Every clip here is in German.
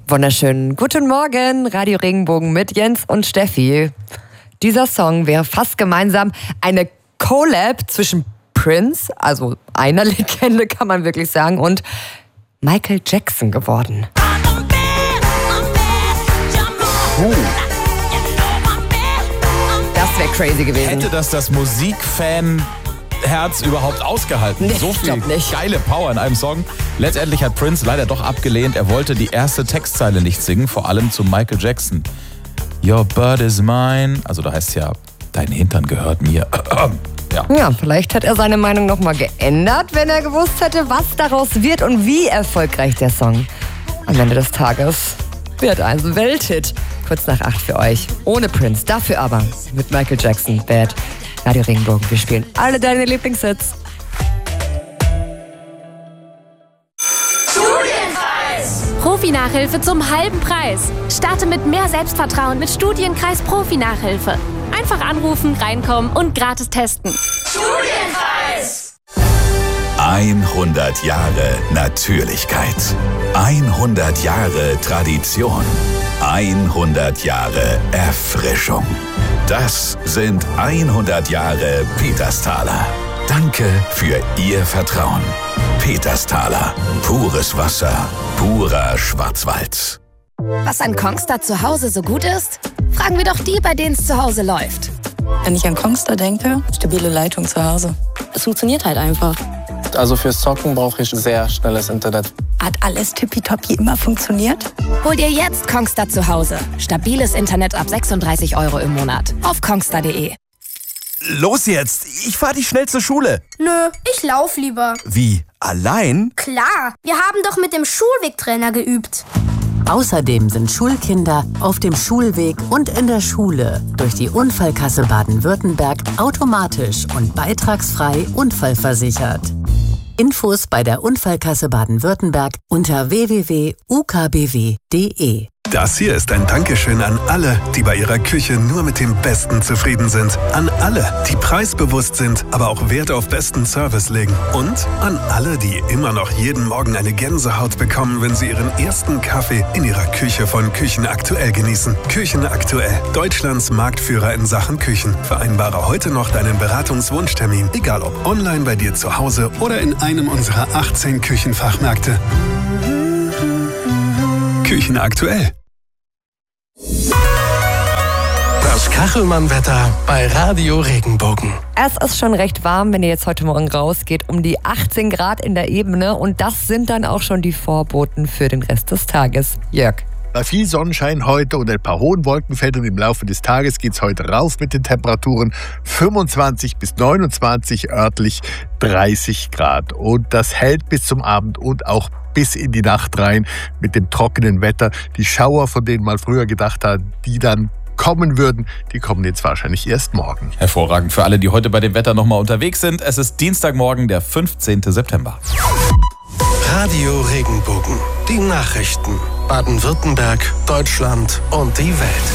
Wunderschönen guten Morgen, Radio Regenbogen mit Jens und Steffi. Dieser Song wäre fast gemeinsam eine Collab zwischen Prince, also einer Legende kann man wirklich sagen, und Michael Jackson geworden. Das wäre crazy gewesen. Hätte das Musikfan Herz überhaupt ausgehalten? Nee, so viel nicht. Geile Power in einem Song. Letztendlich hat Prince leider doch abgelehnt. Er wollte die erste Textzeile nicht singen, vor allem zu Michael Jackson. Your butt is mine. Also da heißt es ja, dein Hintern gehört mir. Ja, vielleicht hat er seine Meinung nochmal geändert, wenn er gewusst hätte, was daraus wird und wie erfolgreich der Song am Ende des Tages wird. Also Welthit. Kurz nach 8 für euch. Ohne Prince, dafür aber mit Michael Jackson. Bad. Radio Regenbogen, wir spielen alle deine Lieblingshits. Studienkreis! Profi-Nachhilfe zum halben Preis. Starte mit mehr Selbstvertrauen mit Studienkreis Profi-Nachhilfe. Einfach anrufen, reinkommen und gratis testen. Studienkreis! 100 Jahre Natürlichkeit. 100 Jahre Tradition. 100 Jahre Erfrischung. Das sind 100 Jahre Petersthaler. Danke für Ihr Vertrauen. Petersthaler. Pures Wasser. Purer Schwarzwald. Was an Kongstar zu Hause so gut ist? Fragen wir doch die, bei denen es zu Hause läuft. Wenn ich an Kongstar denke, stabile Leitung zu Hause. Es funktioniert halt einfach. Also fürs Zocken brauche ich sehr schnelles Internet. Hat alles tippitoppi immer funktioniert? Hol dir jetzt Kongstar zu Hause. Stabiles Internet ab 36 € im Monat. Auf kongstar.de. Los jetzt! Ich fahr dich schnell zur Schule. Nö, ich lauf lieber. Wie? Allein? Klar, wir haben doch mit dem Schulwegtrainer geübt. Außerdem sind Schulkinder auf dem Schulweg und in der Schule durch die Unfallkasse Baden-Württemberg automatisch und beitragsfrei unfallversichert. Infos bei der Unfallkasse Baden-Württemberg unter www.ukbw.de. Das hier ist ein Dankeschön an alle, die bei ihrer Küche nur mit dem Besten zufrieden sind. An alle, die preisbewusst sind, aber auch Wert auf besten Service legen. Und an alle, die immer noch jeden Morgen eine Gänsehaut bekommen, wenn sie ihren ersten Kaffee in ihrer Küche von Küchen Aktuell genießen. Küchen Aktuell, Deutschlands Marktführer in Sachen Küchen. Vereinbare heute noch deinen Beratungswunschtermin, egal ob online bei dir zu Hause oder in einem unserer 18 Küchenfachmärkte. Küchen Aktuell. Das Kachelmann-Wetter bei Radio Regenbogen. Es ist schon recht warm, wenn ihr jetzt heute Morgen rausgeht, um die 18 Grad in der Ebene. Und das sind dann auch schon die Vorboten für den Rest des Tages. Jörg. Bei viel Sonnenschein heute und ein paar hohen Wolkenfeldern im Laufe des Tages geht es heute rauf mit den Temperaturen 25 bis 29, örtlich 30 Grad. Und das hält bis zum Abend und auch bis in die Nacht rein mit dem trockenen Wetter. Die Schauer, von denen man früher gedacht hat, die dann kommen würden, die kommen jetzt wahrscheinlich erst morgen. Hervorragend für alle, die heute bei dem Wetter nochmal unterwegs sind. Es ist Dienstagmorgen, der 15. September. Radio Regenbogen. Die Nachrichten. Baden-Württemberg, Deutschland und die Welt.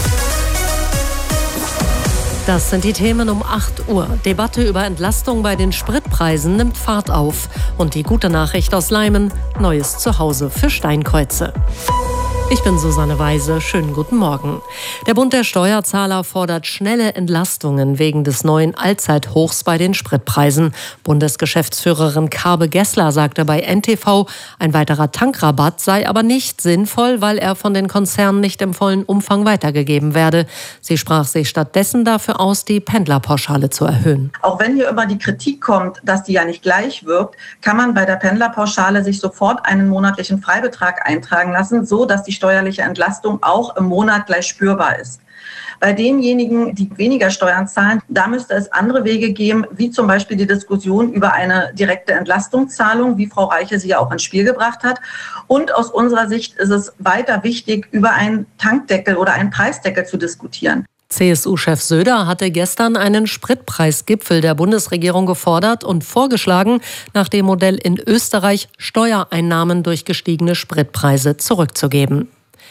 Das sind die Themen um 8 Uhr. Debatte über Entlastung bei den Spritpreisen nimmt Fahrt auf. Und die gute Nachricht aus Leimen: neues Zuhause für Steinkreuze. Ich bin Susanne Weise. Schönen guten Morgen. Der Bund der Steuerzahler fordert schnelle Entlastungen wegen des neuen Allzeithochs bei den Spritpreisen. Bundesgeschäftsführerin Carbe Gessler sagte bei NTV, ein weiterer Tankrabatt sei aber nicht sinnvoll, weil er von den Konzernen nicht im vollen Umfang weitergegeben werde. Sie sprach sich stattdessen dafür aus, die Pendlerpauschale zu erhöhen. Auch wenn hier immer die Kritik kommt, dass die ja nicht gleich wirkt, kann man bei der Pendlerpauschale sich sofort einen monatlichen Freibetrag eintragen lassen, so dass die steuerliche Entlastung auch im Monat gleich spürbar ist. Bei denjenigen, die weniger Steuern zahlen, da müsste es andere Wege geben, wie zum Beispiel die Diskussion über eine direkte Entlastungszahlung, wie Frau Reiche sie ja auch ins Spiel gebracht hat. Und aus unserer Sicht ist es weiter wichtig, über einen Tankdeckel oder einen Preisdeckel zu diskutieren. CSU-Chef Söder hatte gestern einen Spritpreisgipfel der Bundesregierung gefordert und vorgeschlagen, nach dem Modell in Österreich Steuereinnahmen durch gestiegene Spritpreise zurückzugeben.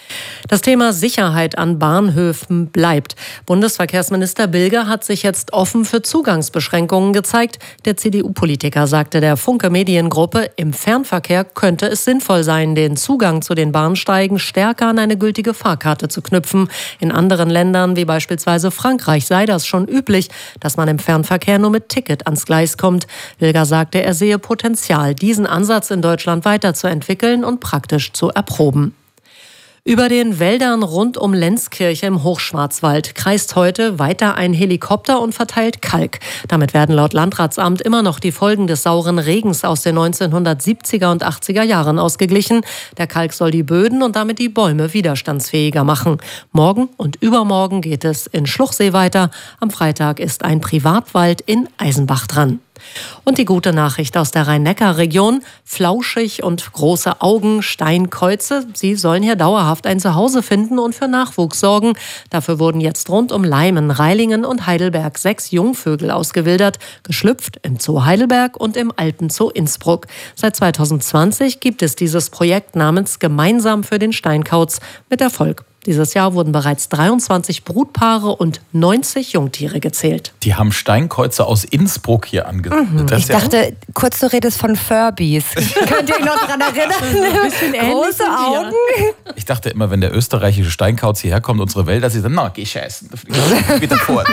Das Thema Sicherheit an Bahnhöfen bleibt. Bundesverkehrsminister Bilger hat sich jetzt offen für Zugangsbeschränkungen gezeigt. Der CDU-Politiker sagte der Funke Mediengruppe, im Fernverkehr könnte es sinnvoll sein, den Zugang zu den Bahnsteigen stärker an eine gültige Fahrkarte zu knüpfen. In anderen Ländern, wie beispielsweise Frankreich, sei das schon üblich, dass man im Fernverkehr nur mit Ticket ans Gleis kommt. Bilger sagte, er sehe Potenzial, diesen Ansatz in Deutschland weiterzuentwickeln und praktisch zu erproben. Über den Wäldern rund um Lenzkirch im Hochschwarzwald kreist heute weiter ein Helikopter und verteilt Kalk. Damit werden laut Landratsamt immer noch die Folgen des sauren Regens aus den 1970er und 80er Jahren ausgeglichen. Der Kalk soll die Böden und damit die Bäume widerstandsfähiger machen. Morgen und übermorgen geht es in Schluchsee weiter. Am Freitag ist ein Privatwald in Eisenbach dran. Und die gute Nachricht aus der Rhein-Neckar-Region: Flauschig und große Augen, Steinkäuze. Sie sollen hier dauerhaft ein Zuhause finden und für Nachwuchs sorgen. Dafür wurden jetzt rund um Leimen, Reilingen und Heidelberg 6 Jungvögel ausgewildert, geschlüpft im Zoo Heidelberg und im Alpenzoo Innsbruck. Seit 2020 gibt es dieses Projekt namens Gemeinsam für den Steinkauz mit Erfolg. Dieses Jahr wurden bereits 23 Brutpaare und 90 Jungtiere gezählt. Die haben Steinkäuze aus Innsbruck hier angesetzt. Ich dachte, kurz du redest von Furbies. Könnt ihr euch noch daran erinnern? Ein bisschen Große Augen. Ich dachte immer, wenn der österreichische Steinkauz hierher kommt, unsere Wälder, sie sagen, na, geh scheißen. Wieder vor.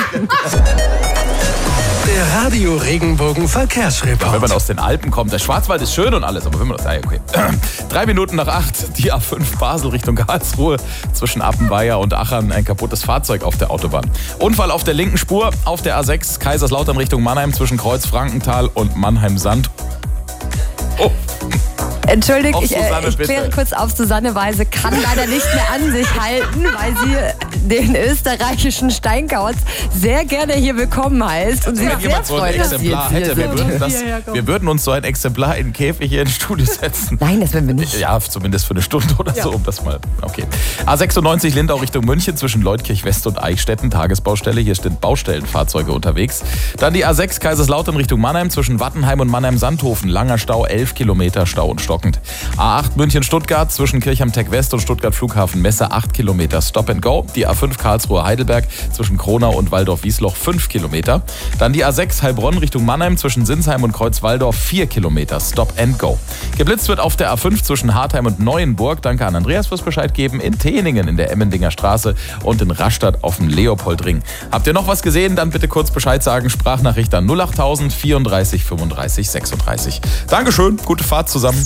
Der Radio Regenbogen Verkehrsreport. Wenn man aus den Alpen kommt, der Schwarzwald ist schön und alles, aber wenn man das, okay. 3 Minuten nach 8, die A5 Basel Richtung Karlsruhe, zwischen Appenweier und Achern ein kaputtes Fahrzeug auf der Autobahn. Unfall auf der linken Spur, auf der A6 Kaiserslautern Richtung Mannheim zwischen Kreuz Frankenthal und Mannheim-Sand. Oh. Entschuldigt, Auf ich Susanne, kläre bitte. kurz auf. Susanne Weise kann leider nicht mehr an sich halten, weil sie den österreichischen Steinkauz sehr gerne hier willkommen heißt. Und sie Wenn sehr jemand so ein freut, dass sie Exemplar jetzt hier hätte, sind. wir würden uns so ein Exemplar in den Käfig hier ins Studio setzen. Nein, das werden wir nicht. Ja, zumindest für eine Stunde oder so, um das mal. Okay. A96 Lindau Richtung München zwischen Leutkirch West und Eichstätten, Tagesbaustelle. Hier sind Baustellenfahrzeuge unterwegs. Dann die A6 Kaiserslautern Richtung Mannheim zwischen Wattenheim und Mannheim-Sandhofen. Langer Stau, 11 Kilometer Stau und stockend. A8 München-Stuttgart zwischen Kirchheim Tech West und Stuttgart Flughafen Messe 8 Kilometer Stop and Go. Die A5 Karlsruhe Heidelberg zwischen Kronau und Waldorf-Wiesloch 5 Kilometer. Dann die A6 Heilbronn Richtung Mannheim zwischen Sinsheim und Kreuzwaldorf 4 Kilometer Stop and Go. Geblitzt wird auf der A5 zwischen Hartheim und Neuenburg. Danke an Andreas fürs Bescheid geben. In Teningen in der Emmendinger Straße und in Rastatt auf dem Leopoldring. Habt ihr noch was gesehen? Dann bitte kurz Bescheid sagen. Sprachnachricht an 08000 34 35 36. Dankeschön, gute Fahrt zusammen.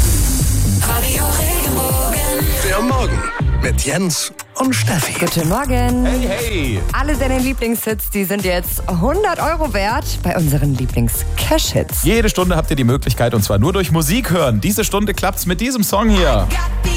Der Morgen mit Jens und Steffi. Guten Morgen. Hey, hey. Alle deine Lieblingshits, die sind jetzt 100 € wert bei unseren Lieblings-Cash-Hits. Jede Stunde habt ihr die Möglichkeit, und zwar nur durch Musik hören. Diese Stunde klappt's mit diesem Song hier.